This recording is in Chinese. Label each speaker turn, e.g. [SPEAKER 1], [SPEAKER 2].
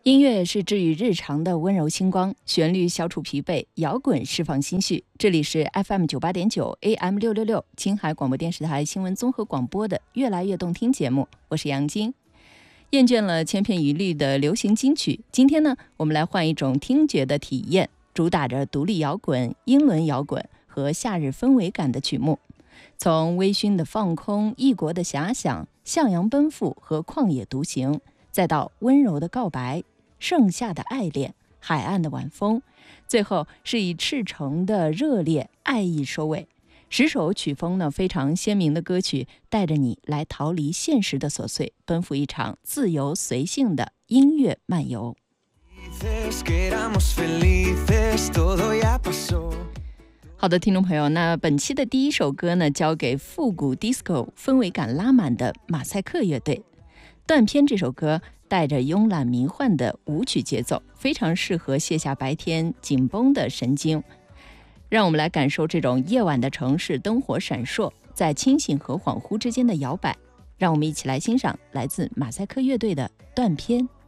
[SPEAKER 1] 音乐是治愈日常的温柔星光，旋律消除疲惫，摇滚释放心绪。这里是 FM98.9 AM666 青海广播电视台新闻综合广播的越来越动听节目，我是杨晶。厌倦了千篇一律的流行金曲，今天呢，我们来换一种听觉的体验，主打着独立摇滚、英伦摇滚和夏日氛围感的曲目。从微醺的放空、异国的遐想、向阳奔赴和旷野独行，再到温柔的告白、盛夏的爱恋、海岸的晚风，最后是以赤诚的热烈爱意收尾。10首曲风呢非常鲜明的歌曲，带着你来逃离现实的琐碎，奔赴一场自由随性的音乐漫游。好的，听众朋友，那本期的第一首歌呢，交给复古 disco 氛围感拉满的马赛克乐队。断片这首歌带着慵懒迷幻的舞曲节奏，非常适合卸下白天紧绷的神经。让我们来感受这种夜晚的城市灯火闪烁，在清醒和恍惚之间的摇摆。让我们一起来欣赏来自马赛克乐队的断片。